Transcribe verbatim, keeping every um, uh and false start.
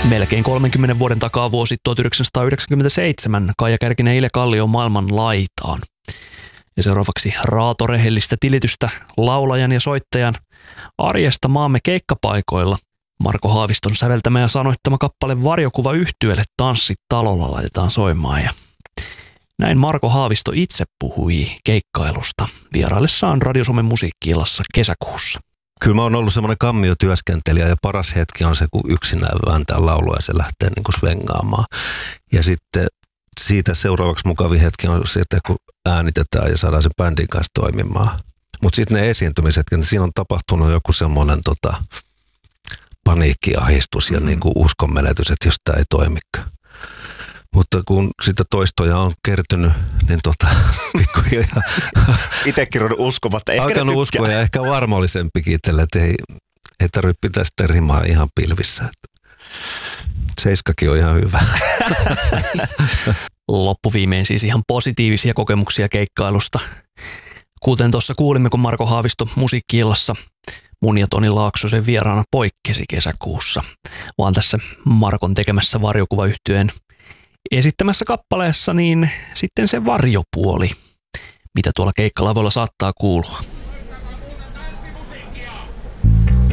Melkein kolmenkymmenen vuoden takaa vuosi tuhatyhdeksänsataayhdeksänkymmentäseitsemän Kaija Kärkinen Ile Kallio maailman laitaan. Ja seuraavaksi raatorehellistä tilitystä laulajan ja soittajan arjesta maamme keikkapaikoilla. Marko Haaviston säveltämä ja sanoittama kappale Varjokuva yhtyeelle Tanssit talolla laitetaan soimaan. Ja näin Marko Haavisto itse puhui keikkailusta vieraillessaan Radio Suomen musiikki-illassa kesäkuussa. Kyllä mä oon ollut semmoinen kammiotyöskentelijä ja paras hetki on se, kun yksinään vääntää laulua ja se lähtee niin kuin svengaamaan. Ja sitten siitä seuraavaksi mukavin hetki on se, että kun äänitetään ja saadaan sen bändin kanssa toimimaan. Mutta sitten ne esiintymisetkin, niin siinä on tapahtunut joku semmoinen tota, paniikkiahistus ja mm. niin kuin uskonmenetys, että jos tämä ei toimikaan. Mutta kun sitä toistoja on kertynyt, niin tota, pikkuhiljaa. Itsekin on uskomatta. Ehkä alkanut uskoa ja ehkä varmollisempikin itselle, että ei, ei tarvitse pitää sitä rimaa ihan pilvissä. Seiskakin on ihan hyvä. Loppuviimein siis ihan positiivisia kokemuksia keikkailusta. Kuten tuossa kuulimme, kun Marko Haavisto musiikki-illassa mun ja Toni Laaksosen vieraana poikkesi kesäkuussa, vaan tässä Markon tekemässä Varjokuva-yhtyeen esittämässä kappaleessa, niin sitten se varjopuoli, mitä tuolla keikkalavoilla saattaa kuulua.